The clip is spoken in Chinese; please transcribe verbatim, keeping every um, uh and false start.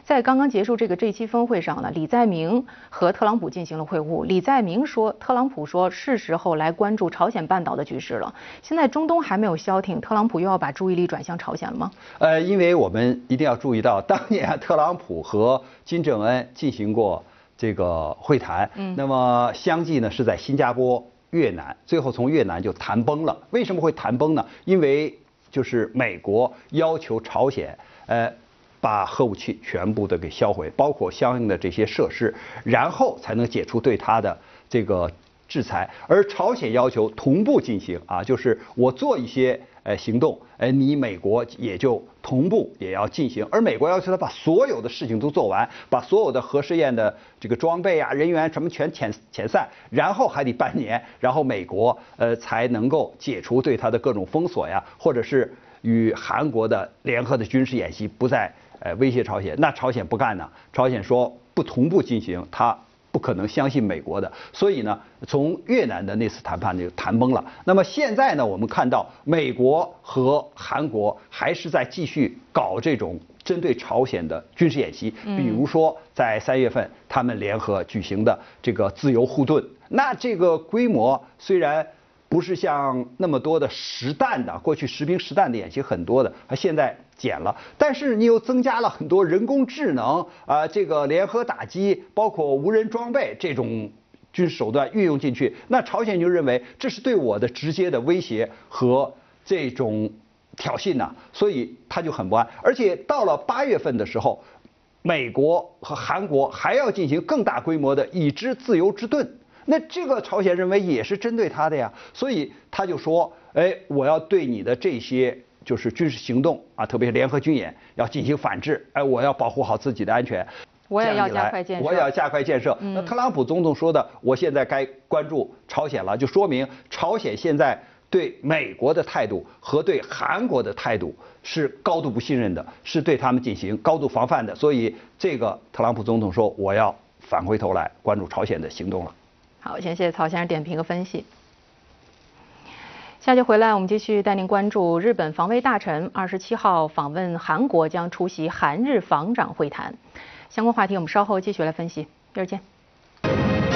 在刚刚结束这个 G 七峰会上呢，李在明和特朗普进行了会晤。李在明说，特朗普说是时候来关注朝鲜半岛的局势了。现在中东还没有消停，特朗普又要把注意力转向朝鲜了吗？ 呃，因为我们一定要注意到，当年特朗普和金正恩进行过这个会谈，嗯，那么相继呢是在新加坡、越南，最后从越南就谈崩了。为什么会谈崩呢？因为就是美国要求朝鲜，呃。把核武器全部的给销毁，包括相应的这些设施，然后才能解除对它的这个制裁。而朝鲜要求同步进行啊，就是我做一些呃行动，呃，你美国也就同步也要进行。而美国要求他把所有的事情都做完，把所有的核试验的这个装备啊、人员什么全遣遣散，然后还得半年，然后美国呃才能够解除对它的各种封锁呀，或者是与韩国的联合的军事演习不再。呃，威胁朝鲜，那朝鲜不干呢？朝鲜说不同步进行，他不可能相信美国的，所以呢，从越南的那次谈判就谈崩了。那么现在呢，我们看到美国和韩国还是在继续搞这种针对朝鲜的军事演习，比如说在三月份他们联合举行的这个自由护盾，那这个规模虽然。不是像那么多的实弹的，过去实兵实弹的演习很多的，它现在减了，但是你又增加了很多人工智能啊、呃，这个联合打击，包括无人装备这种军事手段运用进去，那朝鲜就认为这是对我的直接的威胁和这种挑衅呐、啊，所以他就很不安。而且到了八月份的时候，美国和韩国还要进行更大规模的已知自由之盾。那这个朝鲜认为也是针对他的呀，所以他就说，哎，我要对你的这些就是军事行动啊，特别是联合军演要进行反制，哎，我要保护好自己的安全。 我也要加快建设， 我也要加快建设。那特朗普总统说的，我现在该关注朝鲜了，就说明朝鲜现在对美国的态度和对韩国的态度是高度不信任的，是对他们进行高度防范的。所以这个特朗普总统说，我要返回头来关注朝鲜的行动了。 好，先谢谢曹先生点评和分析。下节回来，我们继续带您关注日本防卫大臣二十七号访问韩国，将出席韩日防长会谈。相关话题我们稍后继续来分析。一会儿见。